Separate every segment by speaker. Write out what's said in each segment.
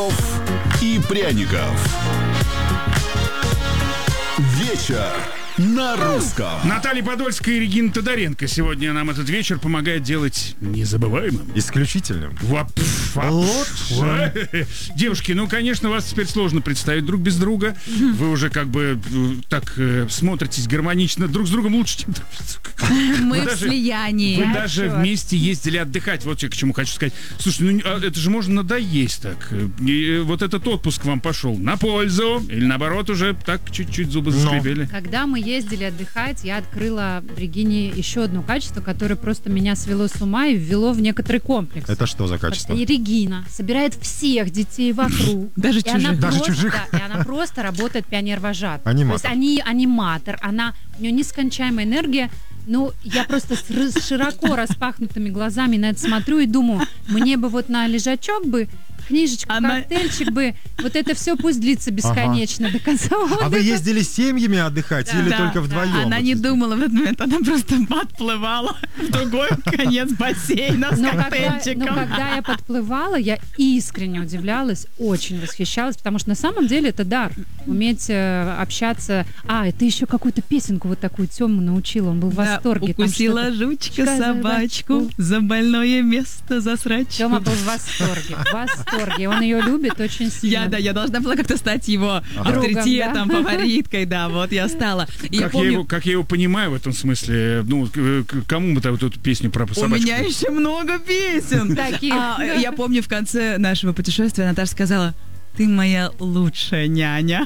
Speaker 1: И пряников. Вечер на русском.
Speaker 2: Наталья Подольская и Регина Тодоренко сегодня нам этот вечер помогает делать незабываемым.
Speaker 3: Исключительным.
Speaker 2: Девушки, ну, конечно, вас теперь сложно представить друг без друга. Вы уже как бы так смотритесь гармонично друг с другом лучше, чем друг без друга.
Speaker 4: Мы в слиянии.
Speaker 2: Вы даже вместе ездили отдыхать. Вот я к чему хочу сказать. Слушай, ну это же можно надоесть так. И вот этот отпуск вам пошел на пользу? Или наоборот уже так чуть-чуть зубы заскребели?
Speaker 4: Когда мы ездили отдыхать, я открыла Регине еще одно качество, которое просто меня свело с ума и ввело в некоторый комплекс.
Speaker 3: Это что за качество?
Speaker 4: И Регина собирает всех детей вокруг.
Speaker 3: Даже чужих.
Speaker 4: Даже чужих. Да, и она просто работает пионер-вожат.
Speaker 3: Аниматор.
Speaker 4: То есть аниматор. У нее нескончаемая энергия. Ну, я просто с широко распахнутыми глазами на это смотрю и думаю, мне бы вот на лежачок бы книжечку, коктейльчик бы, вот это все пусть длится бесконечно до конца отдыха.
Speaker 3: А вы ездили с семьями отдыхать или только вдвоем?
Speaker 5: Она не думала в этот момент, она просто подплывала в другой конец бассейна с коктейльчиком.
Speaker 4: Но когда я подплывала, я искренне удивлялась, очень восхищалась, потому что на самом деле это дар, уметь общаться. Ты еще какую-то песенку вот такую Тему научила, он был в восторге.
Speaker 5: Укусила жучка собачку, за больное место, за срачку.
Speaker 4: Тема был в восторге. Он ее любит очень сильно.
Speaker 5: Я должна была как-то стать его авторитетом, фавориткой, вот я стала.
Speaker 2: Как я его понимаю в этом смысле, ну, кому мы вот эту песню про собачку?
Speaker 5: У меня еще много песен. Я помню, в конце нашего путешествия Наташа сказала: ты моя лучшая няня.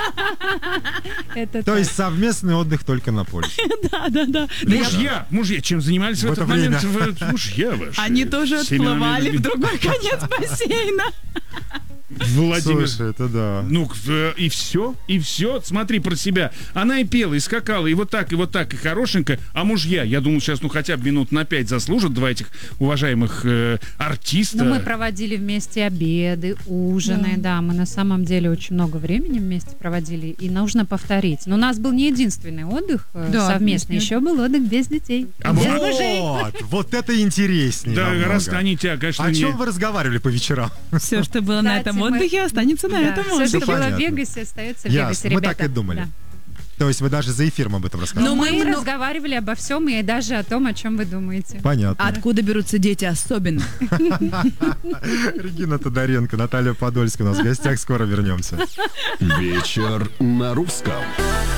Speaker 3: То есть совместный отдых только на полюсе.
Speaker 5: Да.
Speaker 2: Мужья, чем занимались в этот момент мужья ваши?
Speaker 5: Они тоже отплывали в другой конец бассейна.
Speaker 2: Владимир.
Speaker 3: Слушай, это да.
Speaker 2: Ну, и все. Смотри про себя. Она и пела, и скакала, и вот так, и хорошенькая. А мужья, я думаю, сейчас, хотя бы минут на 5 заслужат два этих уважаемых артиста.
Speaker 4: Мы проводили вместе обеды, ужины, мы на самом деле очень много времени вместе проводили, и нужно повторить. Но у нас был не единственный отдых совместный, еще был отдых без детей.
Speaker 3: Вот это интереснее.
Speaker 2: Да, раз они тебя, конечно,
Speaker 3: о чем вы разговаривали по вечерам?
Speaker 5: Все, что было на этом отдыхе, останется на этом отдыхе.
Speaker 4: Все, что было в Вегасе, остается в Вегасе, ребята.
Speaker 3: Мы так и думали. То есть вы даже за эфиром об этом рассказывали?
Speaker 4: Но мы разговаривали обо всем и даже о том, о чем вы думаете.
Speaker 3: Понятно.
Speaker 5: Откуда берутся дети особенно?
Speaker 3: Регина Тодоренко, Наталья Подольская у нас в гостях. Скоро вернемся.
Speaker 1: Вечер на русском.